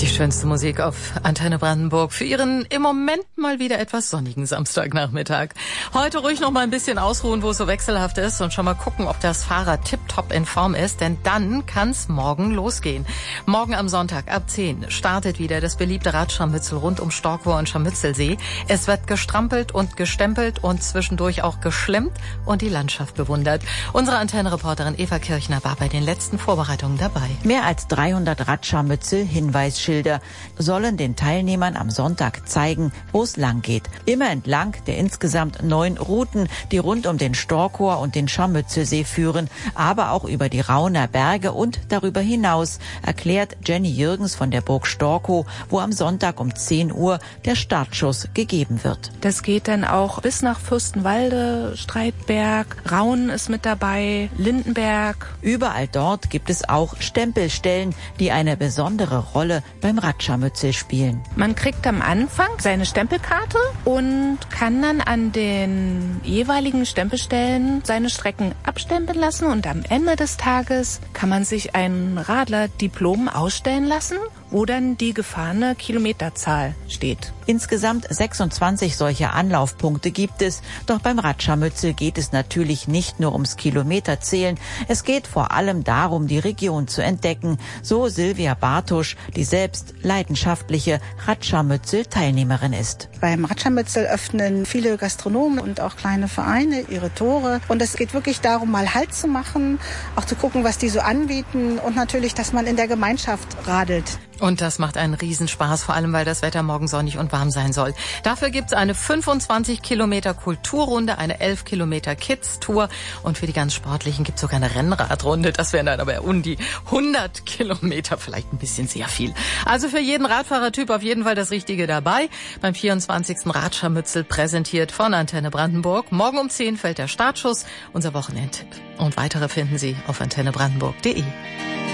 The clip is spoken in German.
Die schönste Musik auf Antenne Brandenburg für Ihren im Moment mal wieder etwas sonnigen Samstagnachmittag. Heute ruhig noch mal ein bisschen ausruhen, wo es so wechselhaft ist und schon mal gucken, ob das Fahrrad tipptopp in Form ist, denn dann kann's morgen losgehen. Morgen am Sonntag ab 10 startet wieder das beliebte Radscharmützel rund um Storkower und Scharmützelsee. Es wird gestrampelt und gestempelt und zwischendurch auch geschlemmt und die Landschaft bewundert. Unsere Antenne-Reporterin Eva Kirchner war bei den letzten Vorbereitungen dabei. Mehr als 300 Radscharmützel, Hinweisschilder sollen den Teilnehmern am Sonntag zeigen, wo es lang geht. Immer entlang der insgesamt 9 Routen, die rund um den Storkower und den Scharmützelsee führen, aber auch über die Rauner Berge und darüber hinaus, erklärt Jenny Jürgens von der Burg Storkow, wo am Sonntag um 10 Uhr der Startschuss gegeben wird. Das geht dann auch bis nach Fürstenwalde, Streitberg, Raun ist mit dabei, Lindenberg. Überall dort gibt es auch Stempelstellen, die eine besondere Rolle beim Radscharmützel spielen. Man kriegt am Anfang seine Stempelkarte und kann dann an den jeweiligen Stempelstellen seine Strecken abstempeln lassen und am Ende des Tages kann man sich ein Radlerdiplom ausstellen lassen, wo dann die gefahrene Kilometerzahl steht. Insgesamt 26 solcher Anlaufpunkte gibt es. Doch beim Radscharmützel geht es natürlich nicht nur ums Kilometerzählen. Es geht vor allem darum, die Region zu entdecken. So Silvia Bartusch, die selbst leidenschaftliche Radscharmützel-Teilnehmerin ist. Beim Radscharmützel öffnen viele Gastronomen und auch kleine Vereine ihre Tore. Und es geht wirklich darum, mal Halt zu machen, auch zu gucken, was die so anbieten und natürlich, dass man in der Gemeinschaft radelt. Und das macht einen Riesenspaß, vor allem weil das Wetter morgen sonnig und warm sein soll. Dafür gibt's eine 25 Kilometer Kulturrunde, eine 11 Kilometer Kids-Tour und für die ganz Sportlichen gibt's sogar eine Rennradrunde. Das wären dann aber um die 100 Kilometer, vielleicht ein bisschen sehr viel. Also für jeden Radfahrertyp auf jeden Fall das Richtige dabei. Beim 24. Radscharmützel präsentiert von Antenne Brandenburg. Morgen um 10 fällt der Startschuss, unser Wochenendtipp. Und weitere finden Sie auf antennebrandenburg.de.